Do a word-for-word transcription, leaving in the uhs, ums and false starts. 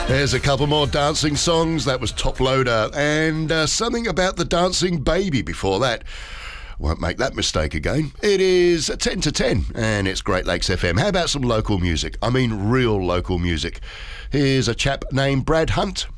There's a couple more dancing songs. That was Top Loader, and uh, something about the dancing baby before that. Won't make that mistake again. It is ten to ten, and it's Great Lakes F M. How about some local music? I mean real local music. Here's a chap named Brad Hunt.